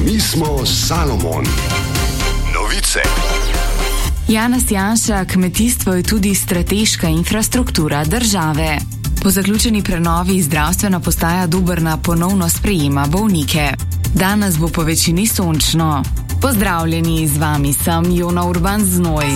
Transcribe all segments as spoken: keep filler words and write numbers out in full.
Mi smo Salomon. Novice. Janez Janša, kmetijstvo je tudi strateška infrastruktura države. Po zaključeni prenovi zdravstvena postaja Dobrna ponovno sprejema bolnike. Danes bo po večini sončno. Pozdravljeni, z vami sem Jona Urban Znoj.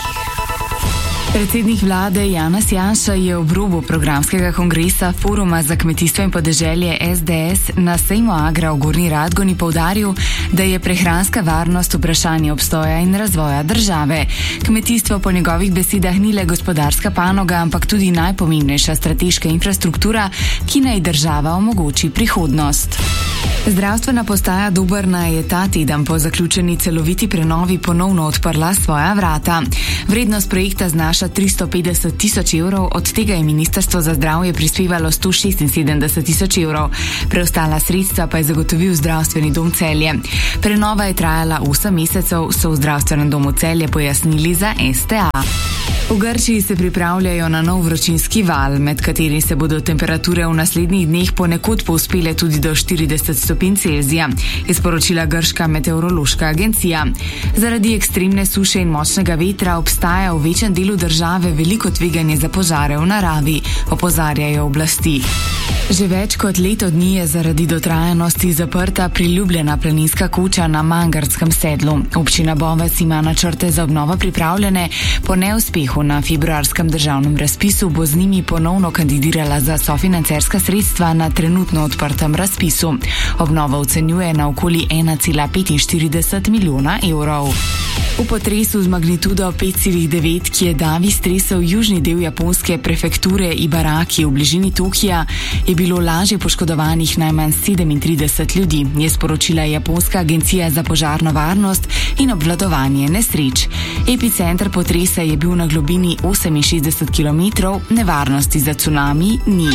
Predsednik vlade Janez Janša je ob robu programskega kongresa Foruma za kmetijstvo in podeželje S D S na sejmu Agra v Gornji Radgoni poudaril, da je prehranska varnost vprašanje obstoja in razvoja države. Kmetijstvo po njegovih besedah ni le gospodarska panoga, ampak tudi najpomembnejša strateška infrastruktura, ki naj država omogoči prihodnost. Zdravstvena postaja Dobrna je ta teden po zaključeni celoviti prenovi ponovno odprla svoja vrata. Vrednost projekta znaša tristo petdeset tisoč evrov, od tega je Ministrstvo za zdravje prispevalo sto šestinsedemdeset tisoč evrov. Preostala sredstva pa je zagotovil Zdravstveni dom Celje. Prenova je trajala osem mesecev, so v Zdravstvenem domu Celje pojasnili za S T A. V Grčiji se pripravljajo na nov vročinski val, med katerim se bodo temperature v naslednjih dneh ponekod povzpele tudi do štirideset stopinj Celzija, je sporočila grška meteorološka agencija. Zaradi ekstremne suše in močnega vetra obstaja v večjem delu države veliko tveganje za požare v naravi, opozarjajo oblasti. Že več kot leto dni je zaradi dotrajanosti zaprta priljubljena planinska koča na Mangartskem sedlu. Občina Bovec ima načrte za obnovo pripravljene, po neuspehu na februarskem državnem razpisu bo z njimi ponovno kandidirala za sofinancerska sredstva na trenutno odprtem razpisu. Obnova ocenjuje na okoli ena cela petinštirideset milijona evrov. V potresu z magnitudo pet celih devet, ki je davi stresel južni del japonske prefekture Ibaraki v bližini Tokija, je bilo lažje poškodovanih najmanj sedemintrideset ljudi, je sporočila japonska agencija za požarno varnost in obvladovanje nesreč. Epicenter potresa je bil na globini oseminšestdeset kilometrov, nevarnosti za cunami ni.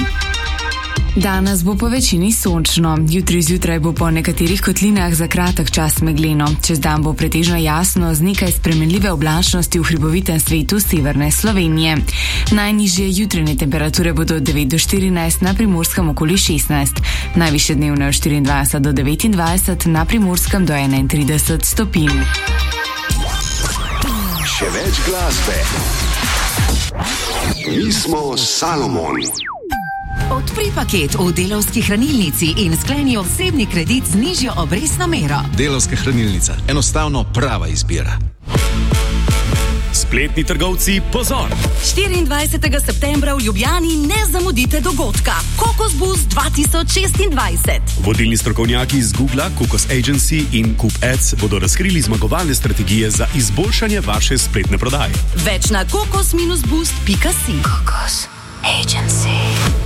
Danes bo po večini sončno, jutri zjutraj bo po nekaterih kotlinah za kratek čas megleno, čez dan bo pretežno jasno z nekaj spremenljive oblačnosti v hribovitem svetu severne Slovenije. Najnižje jutranje temperature bodo od devet do štirinajst, na Primorskem okoli šestnajst, najvišje dnevne od štiriindvajset do devetindvajset, na Primorskem do enaintrideset stopinj. Še več glasbe. Mi smo Salomon. Odpri paket v Delavski hranilnici in skleni osebni kredit z nižjo obrestno mero. Delavska hranilnica. Enostavno prava izbira. Spletni trgovci, pozor! štiriindvajsetega septembra v Ljubljani ne zamudite dogodka Kokos Boost dva tisoč šestindvajset. Vodilni strokovnjaki iz Google, Kokos Agency in Coop Ads bodo razkrili zmagovalne strategije za izboljšanje vaše spletne prodaje. Več na kokos boost pika si. Kokos Agency.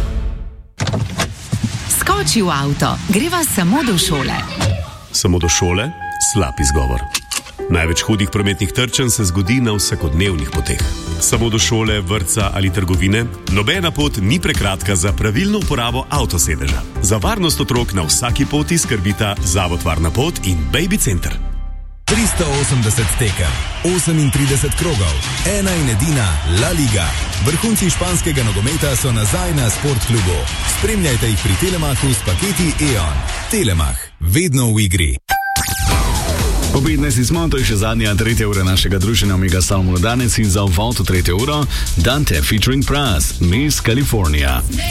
Skoči v avto, greva samo do šole. Samo do šole? Slab izgovor. Največ hudih prometnih trčenj se zgodi na vsakodnevnih poteh. Samo do šole, vrtca ali trgovine, nobena pot ni prekratka za pravilno uporabo avtosedeža. Za varnost otrok na vsaki poti skrbita Zavod Varna pot in Baby Center. tristo osemdeset tekem, osemintrideset krogov, ena in edina La Liga. Vrhunci španskega nogometa so nazaj na Sportklubu. Spremljajte jih pri Telemachu s paketi E O N. Telemach, vedno v igri. Po petnajsti smo, to je še zadnja tretja ura našega druženja Omega Salomon danes in za uvod v tretjo uro Dante featuring Pras, Miss California.